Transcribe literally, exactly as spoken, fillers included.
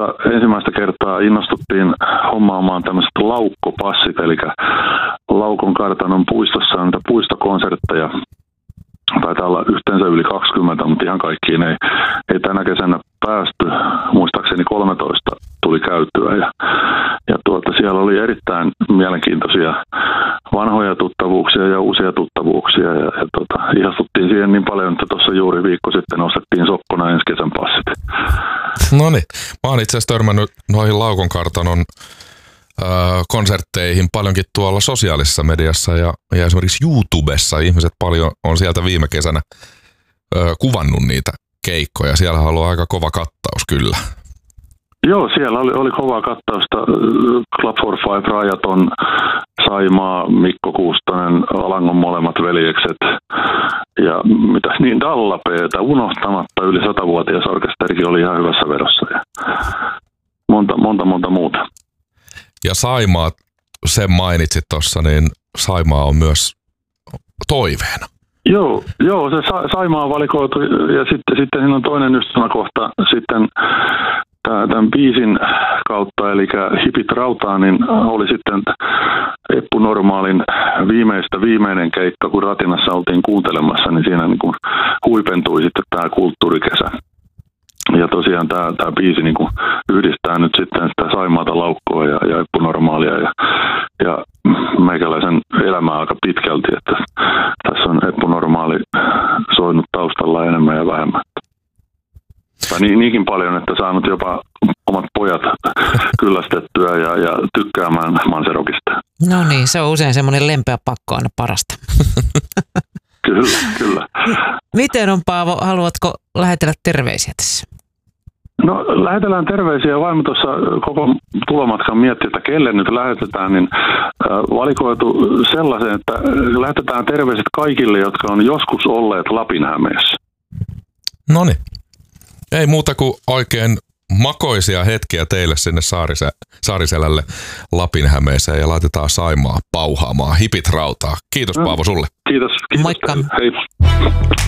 tuota, ensimmäistä kertaa innostuttiin hommaamaan tämmöiset laukkopassit, eli Laukon kartanon puistossa on niitä puistokonsertteja. Taitaa olla yhteensä yli kaksikymmentä, mutta ihan kaikkiin ei, ei tänä kesänä päästy. Muistaakseni kolmetoista tuli käytyä ja, ja tuota, siellä oli erittäin mielenkiintoisia vanhoja tuttavuuksia ja uusia tuttavuuksia. Ja, ja tuota, ihastuttiin siihen niin paljon, että tuossa juuri viikko sitten ostettiin sokkona ensi kesän passit. No niin, mä oon itse asiassa törmännyt noihin Laukon kartanon konsertteihin paljonkin tuolla sosiaalisessa mediassa ja, ja esimerkiksi YouTubessa ihmiset paljon on sieltä viime kesänä ö, kuvannut niitä keikkoja. Siellä on ollut aika kova kattaus kyllä. Joo, siellä oli, oli kovaa kattausta. Club for Five, Rajaton, Saimaa, Mikko Kuustonen, Alangon molemmat veljekset ja mitä niin Dallapeeta unohtamatta yli satavuotias orkesterikin oli ihan hyvässä vedossa ja monta, monta, monta muuta. Ja Saimaa, sen mainitsit tuossa, niin Saimaa on myös toiveena. Joo, joo se Sa- Saimaa on valikoitu ja sitten, sitten siinä on toinen ystäväkohta sitten tämän biisin kautta, eli Hipit rautaa, niin oli sitten Eppu Normaalin viimeistä viimeinen keikka, kun Ratinassa oltiin kuuntelemassa, niin siinä niin kuin huipentui sitten tämä kulttuurikesä. Ja tosiaan tämä, tämä biisi niin kuin yhdistää nyt sitten sitä Saimaata, Laukkoa ja, ja Eppu Normaalia ja, ja meikäläisen elämää aika pitkälti, että tässä on Eppu Normaali soinut taustalla enemmän ja vähemmän. Tai niin, niinkin paljon, että saanut jopa omat pojat kyllästettyä ja, ja tykkäämään Manserokista. No niin, se on usein semmoinen lempeä pakko aina parasta. Kyllä, kyllä. Miten on, Paavo, haluatko lähetellä terveisiä tässä? No lähetellään terveisiä. Vaimo tuossa koko tulomatkan miettii, että kelle nyt lähetetään, niin valikoitu sellaisen, että lähetetään terveiset kaikille, jotka on joskus olleet Lapinhämeessä. No niin. Ei muuta kuin oikein makoisia hetkiä teille sinne Saarise, Saariselälle Lapinhämeeseen ja laitetaan Saimaa pauhaamaan. Hipit rautaa. Kiitos Paavo sulle. Kiitos. Kiitos. Moikka. Hei.